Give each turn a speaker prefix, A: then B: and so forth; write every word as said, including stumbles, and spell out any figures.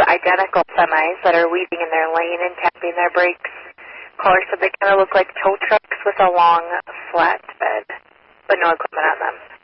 A: identical semis that are weaving in their lane and tapping their brakes. Caller said they kind of look like tow trucks with a long flat bed, but no equipment on them.